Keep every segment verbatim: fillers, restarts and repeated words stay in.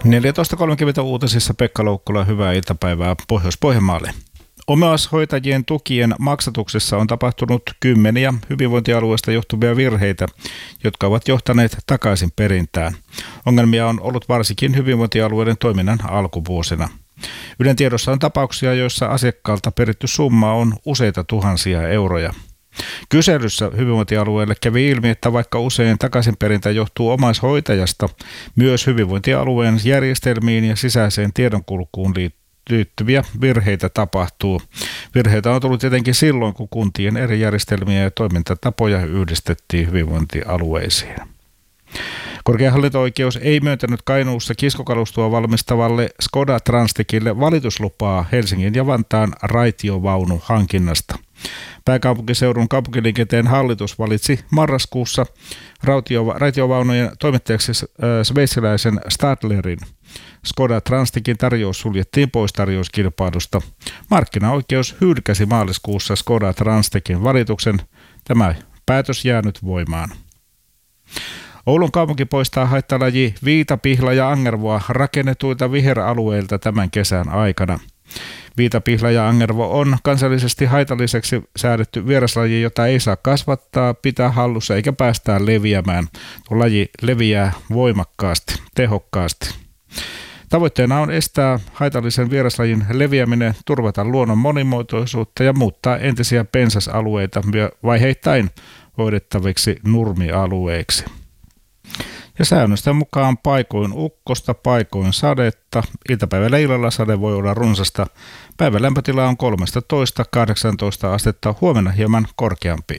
neljätoista kolmekymmentä uutisissa Pekka Loukkula, hyvää iltapäivää Pohjois-Pohjanmaalle. Omaishoitajien tukien maksatuksessa on tapahtunut kymmeniä hyvinvointialueesta johtuvia virheitä, jotka ovat johtaneet takaisin perintään. Ongelmia on ollut varsinkin hyvinvointialueiden toiminnan alkuvuosina. Ylen tiedossa on tapauksia, joissa asiakkaalta peritty summa on useita tuhansia euroja. Kyselyssä hyvinvointialueelle kävi ilmi, että vaikka usein takaisinperintä johtuu omaishoitajasta, myös hyvinvointialueen järjestelmiin ja sisäiseen tiedonkulkuun liittyviä virheitä tapahtuu. Virheitä on tullut etenkin silloin, kun kuntien eri järjestelmiä ja toimintatapoja yhdistettiin hyvinvointialueisiin. Korkein hallinto-oikeus ei myöntänyt Kainuussa kiskokalustoa valmistavalle Skoda Transtechille valituslupaa Helsingin ja Vantaan raitiovaunu hankinnasta. Pääkaupunkiseudun kaupunkiliikenteen hallitus valitsi marraskuussa raitiovaunujen toimittajaksi sveitsiläisen Stadlerin. Skoda Transtechin tarjous suljettiin pois tarjouskilpailusta. Markkinaoikeus hylkäsi maaliskuussa Skoda Transtechin valituksen. Tämä päätös jää nyt voimaan. Oulun kaupunki poistaa haittalaji viitapihla ja angervoa rakennetuilta viheralueilta tämän kesän aikana. Viitapihla ja angervo on kansallisesti haitalliseksi säädetty vieraslaji, jota ei saa kasvattaa, pitää hallussa eikä päästää leviämään. Tuo laji leviää voimakkaasti, tehokkaasti. Tavoitteena on estää haitallisen vieraslajin leviäminen, turvata luonnon monimuotoisuutta ja muuttaa entisiä pensasalueita vaiheittain hoidettaviksi nurmialueiksi. Ja säännösten mukaan paikoin ukkosta, paikoin sadetta. Iltapäivällä illalla sade voi olla runsasta. Päivän lämpötila on kolmetoista kahdeksantoista astetta, huomenna hieman korkeampi.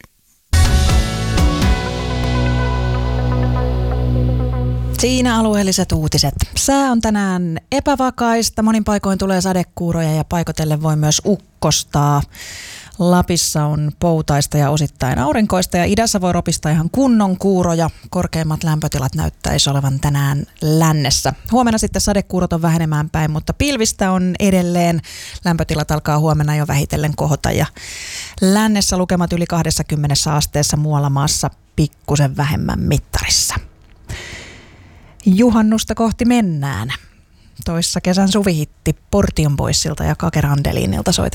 Siinä alueelliset uutiset. Sää on tänään epävakaista, monin paikoin tulee sadekuuroja ja paikotellen voi myös ukkostaa. Lapissa on poutaista ja osittain aurinkoista ja idässä voi ropista ihan kunnon kuuroja. Korkeimmat lämpötilat näyttäisi olevan tänään lännessä. Huomenna sitten sadekuurot on vähenemään päin, mutta pilvistä on edelleen. Lämpötilat alkaa huomenna jo vähitellen kohota ja lännessä lukemat yli kaksikymmentä asteessa, muualla maassa pikkusen vähemmän mittarissa. Juhannusta kohti mennään. Toissa kesän suvihitti Portion Boysilta ja Kake Randelinilta soita